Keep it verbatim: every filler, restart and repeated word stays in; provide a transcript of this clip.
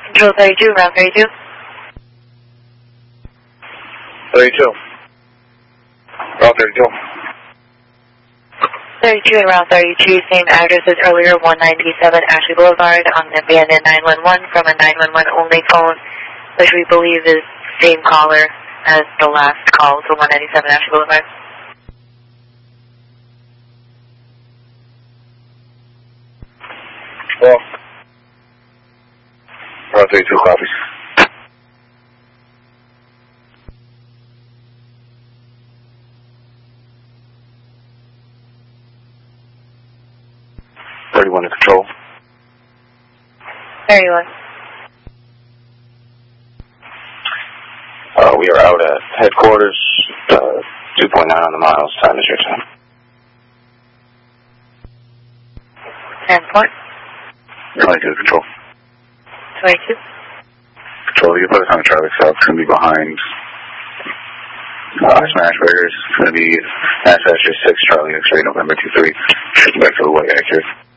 Control thirty-two, round thirty-two. thirty-two. Round thirty-two. thirty-two and round thirty-two, same address as earlier, one ninety-seven Ashley Boulevard on an abandoned nine one one from a nine one one only phone, which we believe is the same caller as the last call to one ninety-seven Ashley Boulevard. Well, round thirty-two copies. thirty-one to control. thirty-one. Uh, we are out at headquarters, uh, two point nine on the miles. Time is your time. ten point. twenty-two to control. twenty-two. Control, you put us on the traffic stop. It's going to be behind uh, Smash Burgers. It's going to be Manchester six Charlie X-ray November two three. Back to the white accurate.